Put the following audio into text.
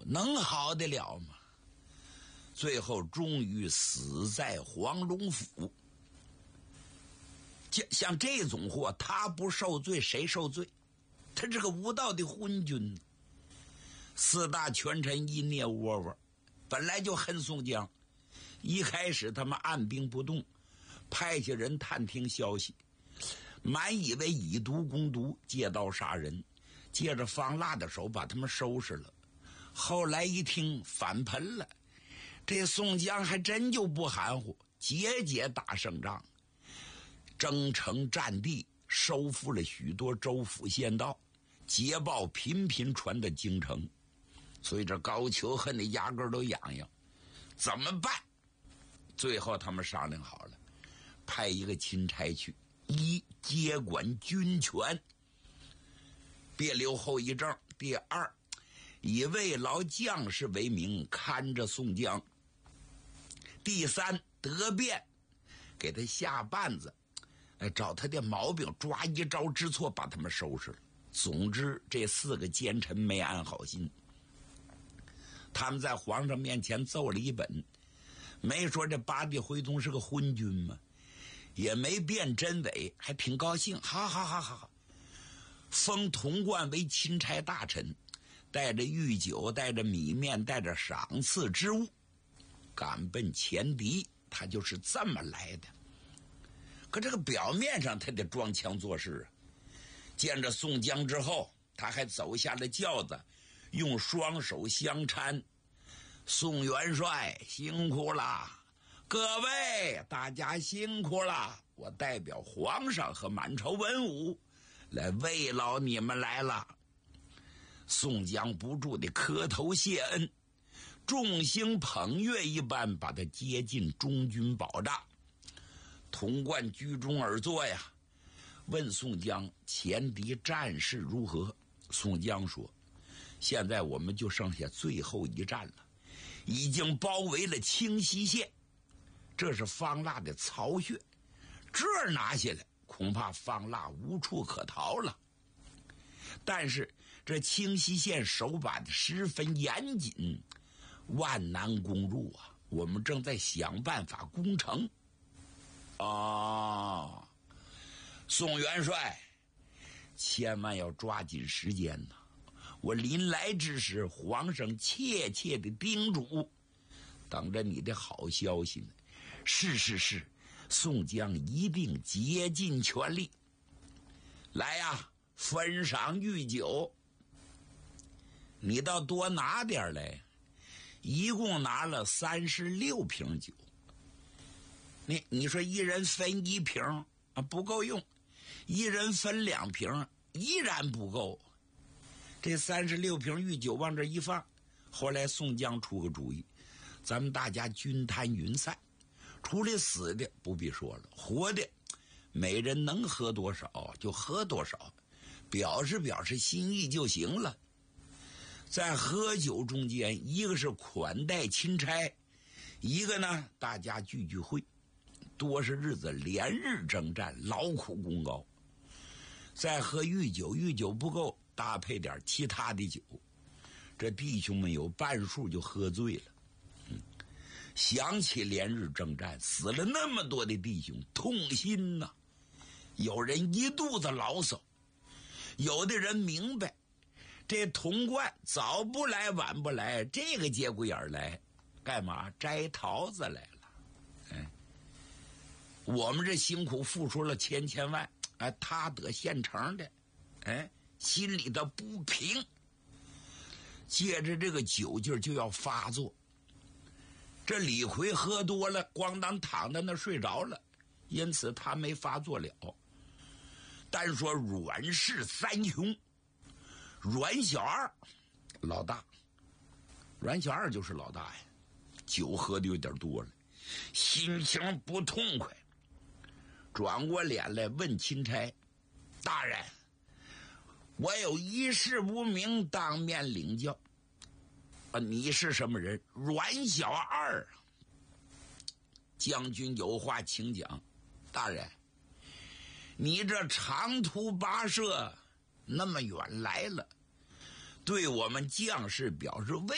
能好得了吗？最后终于死在黄龙府。像这种货，他不受罪谁受罪？他是个无道的昏君。四大权臣一捏窝窝，本来就恨宋江，一开始他们按兵不动，派下人探听消息，满以为以毒攻毒，借刀杀人，借着方腊的手把他们收拾了。后来一听反盆了，这宋江还真就不含糊，节节打胜仗，征城占地，收复了许多州府县道，捷报频频传到京城。所以这高俅恨的牙根都痒痒，怎么办？最后他们商量好了，派一个钦差去，一接管军权，别留后遗症；第二，以慰劳将士为名看着宋江；第三，得便给他下绊子，找他的毛病，抓一招之错把他们收拾了。总之，这四个奸臣没安好心，他们在皇上面前奏了一本，没说这八弟回宗是个昏君吗？也没辨真伪，还挺高兴，哈哈哈哈！封童贯为钦差大臣，带着御酒，带着米面，带着赏赐之物，赶奔前敌。他就是这么来的。可这个表面上他得装腔作势啊。见着宋江之后，他还走下了轿子，用双手相搀：“宋元帅辛苦了，各位大家辛苦了，我代表皇上和满朝文武来慰劳你们来了。”宋江不住地磕头谢恩，众星捧月一般把他接进中军保障。童贯居中而坐呀，问宋江前敌战事如何。宋江说：“现在我们就剩下最后一战了，已经包围了清溪县，这是方腊的巢穴，这儿拿下来，恐怕方腊无处可逃了。但是这清溪县守把的十分严谨，万难攻入啊！我们正在想办法攻城。”宋元帅，千万要抓紧时间呐！我临来之时，皇上切切的叮嘱，等着你的好消息呢。是，宋江一定竭尽全力。来呀，分赏御酒，你倒多拿点来。一共拿了36瓶酒。你说一人分1瓶啊，不够用；一人分2瓶，依然不够。这36瓶御酒往这一放，后来宋江出个主意，咱们大家均摊匀散，除了死的不必说了，活的每人能喝多少就喝多少，表示心意就行了。在喝酒中间，一个是款待钦差，一个呢大家聚会，多是日子连日征战，劳苦功高。再喝御酒，御酒不够，搭配点其他的酒，这弟兄们有半数就喝醉了。想起连日征战，死了那么多的弟兄，痛心呐。有人一肚子牢骚，有的人明白，这童贯早不来晚不来，这个节骨眼来干嘛？摘桃子来了。我们这辛苦付出了千万，他得现成的，心里的不平，借着这个酒劲就要发作。这李逵喝多了，咣当躺在那睡着了，因此他没发作了。单说阮氏三兄，阮小二老大，阮小二就是老大呀，酒喝的有点多了，心情不痛快，转过脸来问钦差：“大人，我有一事无名，当面领教。”你是什么人？阮小二。将军有话请讲。大人，你这长途跋涉那么远来了，对我们将士表示